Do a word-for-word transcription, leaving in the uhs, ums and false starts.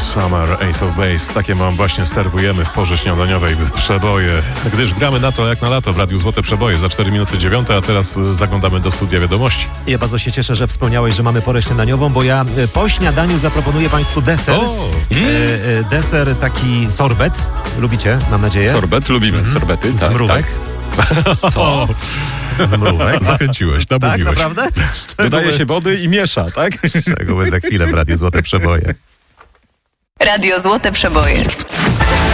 Summer, Ace of Base. Takie mam właśnie serwujemy w porze śniadaniowej przeboje. Gdyż gramy na to jak na lato w Radiu Złote Przeboje. Za cztery minuty dziewiąte, a teraz zaglądamy do studia wiadomości. Ja bardzo się cieszę, że wspomniałeś, że mamy porę śniadaniową, bo ja po śniadaniu zaproponuję Państwu deser. O! E, e, deser taki sorbet. Lubicie, mam nadzieję? Sorbet, lubimy mm. sorbety. Tak, z mrówek. Tak. Co? Z mrówek. Zachęciłeś, Tak, nabudziłeś. naprawdę? Dodaje się wody i miesza, tak? Szczegóły za chwilę w Radiu Złote Przeboje. Radio Złote Przeboje.